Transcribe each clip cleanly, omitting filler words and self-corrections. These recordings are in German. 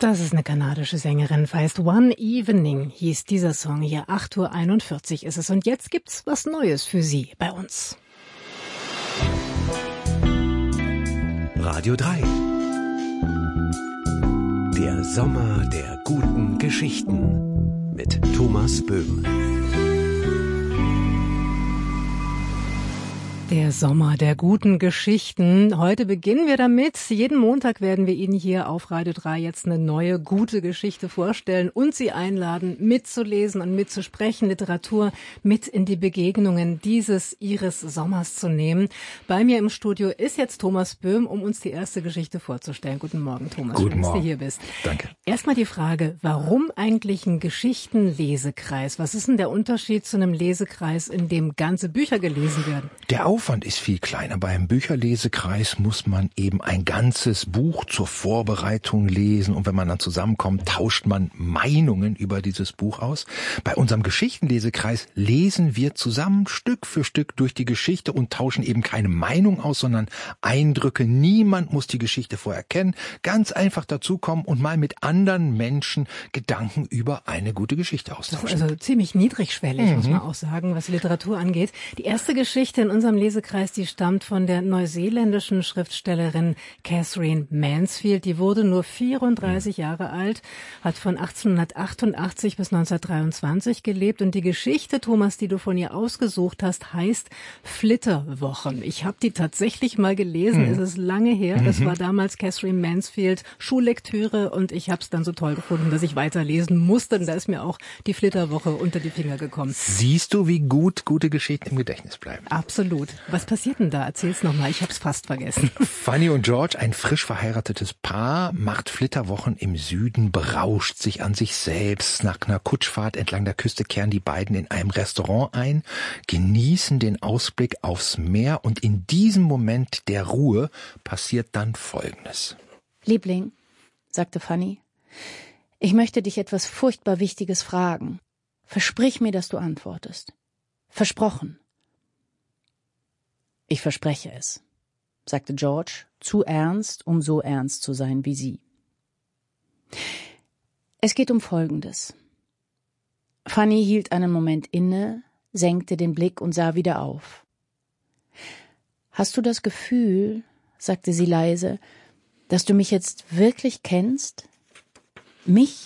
Das ist eine kanadische Sängerin, heißt One Evening, hieß dieser Song hier. 8:41 Uhr ist es. Und jetzt gibt's was Neues für Sie bei uns. Radio 3. Der Sommer der guten Geschichten mit Thomas Böhm. Der Sommer der guten Geschichten. Heute beginnen wir damit. Jeden Montag werden wir Ihnen hier auf Radio 3 jetzt eine neue gute Geschichte vorstellen und Sie einladen, mitzulesen und mitzusprechen, Literatur mit in die Begegnungen Ihres Sommers zu nehmen. Bei mir im Studio ist jetzt Thomas Böhm, um uns die erste Geschichte vorzustellen. Guten Morgen, Thomas. Guten Morgen. Schön, dass du hier bist. Danke. Erstmal die Frage, warum eigentlich ein Geschichtenlesekreis? Was ist denn der Unterschied zu einem Lesekreis, in dem ganze Bücher gelesen werden? Der Aufwand ist viel kleiner. Beim Bücherlesekreis muss man eben ein ganzes Buch zur Vorbereitung lesen und wenn man dann zusammenkommt, tauscht man Meinungen über dieses Buch aus. Bei unserem Geschichtenlesekreis lesen wir zusammen Stück für Stück durch die Geschichte und tauschen eben keine Meinung aus, sondern Eindrücke. Niemand muss die Geschichte vorher kennen. Ganz einfach dazukommen und mal mit anderen Menschen Gedanken über eine gute Geschichte austauschen. Das ist also ziemlich niedrigschwellig, muss man auch sagen, was Literatur angeht. Die erste Geschichte in unserem Lesekreis, die stammt von der neuseeländischen Schriftstellerin Katherine Mansfield. Die wurde nur 34 Jahre alt, hat von 1888 bis 1923 gelebt. Und die Geschichte, Thomas, die du von ihr ausgesucht hast, heißt Flitterwochen. Ich habe die tatsächlich mal gelesen. Es ist lange her. Das war damals Katherine Mansfield Schullektüre und ich habe es dann so toll gefunden, dass ich weiterlesen musste. Und da ist mir auch die Flitterwoche unter die Finger gekommen. Siehst du, wie gut gute Geschichten im Gedächtnis bleiben? Absolut. Was passiert denn da? Erzähl's nochmal, ich hab's fast vergessen. Fanny und George, ein frisch verheiratetes Paar, macht Flitterwochen im Süden, berauscht sich an sich selbst. Nach einer Kutschfahrt entlang der Küste kehren die beiden in einem Restaurant ein, genießen den Ausblick aufs Meer und in diesem Moment der Ruhe passiert dann Folgendes. Liebling, sagte Fanny, ich möchte dich etwas furchtbar Wichtiges fragen. Versprich mir, dass du antwortest. Versprochen. Ich verspreche es, sagte George, zu ernst, um so ernst zu sein wie sie. Es geht um Folgendes. Fanny hielt einen Moment inne, senkte den Blick und sah wieder auf. Hast du das Gefühl, sagte sie leise, dass du mich jetzt wirklich kennst? Mich?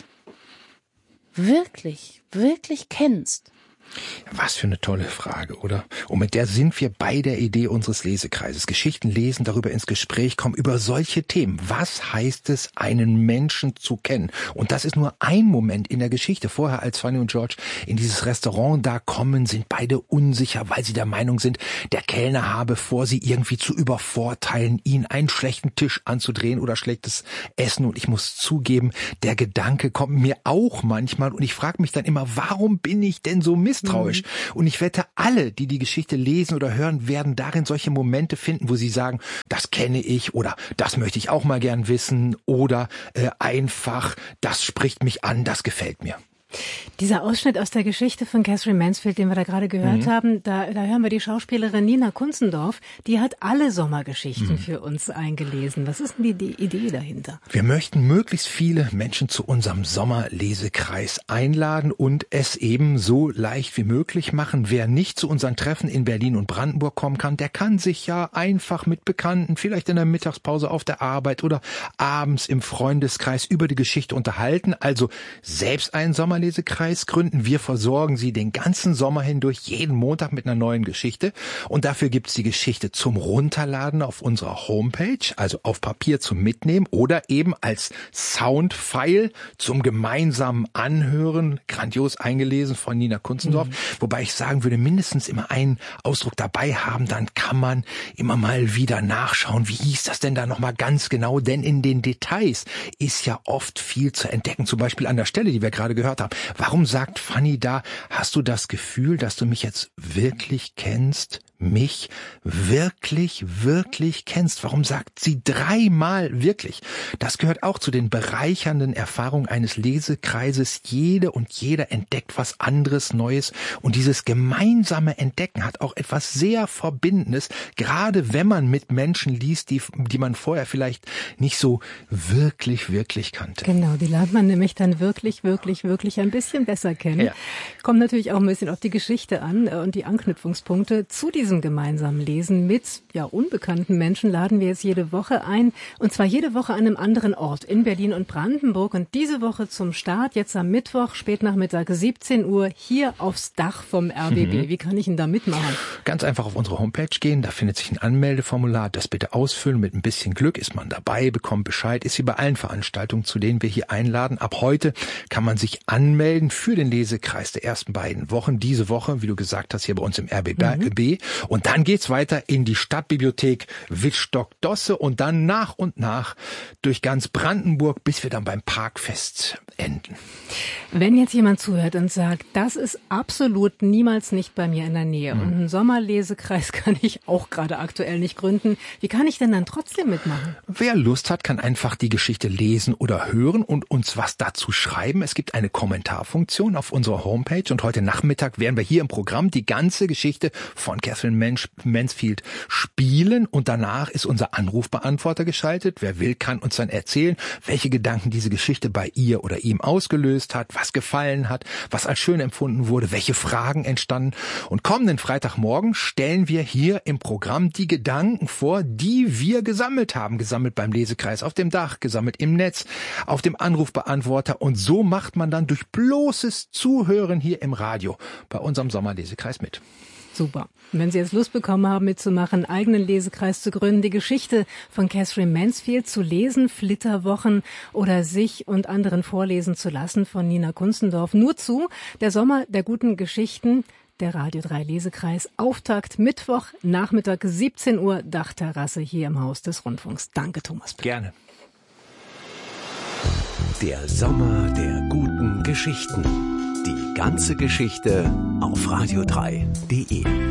Wirklich, wirklich kennst? Was für eine tolle Frage, oder? Und mit der sind wir bei der Idee unseres Lesekreises. Geschichten lesen, darüber ins Gespräch kommen, über solche Themen. Was heißt es, einen Menschen zu kennen? Und das ist nur ein Moment in der Geschichte. Vorher, als Fanny und George in dieses Restaurant da kommen, sind beide unsicher, weil sie der Meinung sind, der Kellner habe vor, sie irgendwie zu übervorteilen, ihnen einen schlechten Tisch anzudrehen oder schlechtes Essen. Und ich muss zugeben, der Gedanke kommt mir auch manchmal. Und ich frage mich dann immer, warum bin ich denn so misstrauisch? Und ich wette, alle, die die Geschichte lesen oder hören, werden darin solche Momente finden, wo sie sagen, das kenne ich oder das möchte ich auch mal gern wissen oder einfach, das spricht mich an, das gefällt mir. Dieser Ausschnitt aus der Geschichte von Katherine Mansfield, den wir da gerade gehört haben, da hören wir die Schauspielerin Nina Kunzendorf, die hat alle Sommergeschichten für uns eingelesen. Was ist denn die Idee dahinter? Wir möchten möglichst viele Menschen zu unserem Sommerlesekreis einladen und es eben so leicht wie möglich machen. Wer nicht zu unseren Treffen in Berlin und Brandenburg kommen kann, der kann sich ja einfach mit Bekannten, vielleicht in der Mittagspause auf der Arbeit oder abends im Freundeskreis über die Geschichte unterhalten. Also selbst einen Sommerlesekreis gründen. Wir versorgen Sie den ganzen Sommer hindurch jeden Montag mit einer neuen Geschichte. Und dafür gibt's die Geschichte zum Runterladen auf unserer Homepage, also auf Papier zum Mitnehmen oder eben als Soundfile zum gemeinsamen Anhören, grandios eingelesen von Nina Kunzendorf. Wobei ich sagen würde, mindestens immer einen Ausdruck dabei haben, dann kann man immer mal wieder nachschauen, wie hieß das denn da nochmal ganz genau, denn in den Details ist ja oft viel zu entdecken. Zum Beispiel an der Stelle, die wir gerade gehört haben, haben. Warum sagt Fanny da, hast du das Gefühl, dass du mich jetzt wirklich kennst? Mich wirklich, wirklich kennst. Warum sagt sie 3-mal wirklich? Das gehört auch zu den bereichernden Erfahrungen eines Lesekreises. Jede und jeder entdeckt was anderes, Neues. Und dieses gemeinsame Entdecken hat auch etwas sehr Verbindendes, gerade wenn man mit Menschen liest, die man vorher vielleicht nicht so wirklich, wirklich kannte. Genau, die lernt man nämlich dann wirklich, wirklich, wirklich ein bisschen besser kennen. Ja. Kommt natürlich auch ein bisschen auf die Geschichte an und die Anknüpfungspunkte zu diesem gemeinsamen Lesen mit unbekannten Menschen laden wir jetzt jede Woche ein, und zwar jede Woche an einem anderen Ort in Berlin und Brandenburg, und diese Woche zum Start jetzt am Mittwoch, spätnachmittag 17 Uhr hier aufs Dach vom RBB. Wie kann ich denn da mitmachen? Ganz einfach auf unsere Homepage gehen, da findet sich ein Anmeldeformular, das bitte ausfüllen. Mit ein bisschen Glück ist man dabei, bekommt Bescheid, ist wie bei allen Veranstaltungen, zu denen wir hier einladen. Ab heute kann man sich anmelden für den Lesekreis der ersten beiden Wochen. Diese Woche, wie du gesagt hast, hier bei uns im RBB. Und dann geht's weiter in die Stadtbibliothek Wittstock-Dosse und dann nach und nach durch ganz Brandenburg, bis wir dann beim Parkfest enden. Wenn jetzt jemand zuhört und sagt, das ist absolut niemals nicht bei mir in der Nähe und einen Sommerlesekreis kann ich auch gerade aktuell nicht gründen, wie kann ich denn dann trotzdem mitmachen? Wer Lust hat, kann einfach die Geschichte lesen oder hören und uns was dazu schreiben. Es gibt eine Kommentarfunktion auf unserer Homepage und heute Nachmittag werden wir hier im Programm die ganze Geschichte von Katherine Mansfield spielen und danach ist unser Anrufbeantworter geschaltet. Wer will, kann uns dann erzählen, welche Gedanken diese Geschichte bei ihr oder ihm ausgelöst hat, was gefallen hat, was als schön empfunden wurde, welche Fragen entstanden. Und kommenden Freitagmorgen stellen wir hier im Programm die Gedanken vor, die wir gesammelt haben. Gesammelt beim Lesekreis auf dem Dach, gesammelt im Netz, auf dem Anrufbeantworter. Und so macht man dann durch bloßes Zuhören hier im Radio bei unserem Sommerlesekreis mit. Super. Und wenn Sie jetzt Lust bekommen haben, mitzumachen, einen eigenen Lesekreis zu gründen, die Geschichte von Katherine Mansfield zu lesen, Flitterwochen oder sich und anderen vorlesen zu lassen von Nina Kunstendorf, nur zu der Sommer der guten Geschichten, der Radio 3 Lesekreis, Auftakt Mittwoch, Nachmittag 17 Uhr, Dachterrasse hier im Haus des Rundfunks. Danke, Thomas Böhm. Gerne. Der Sommer der guten Geschichten. Die ganze Geschichte auf radio3.de.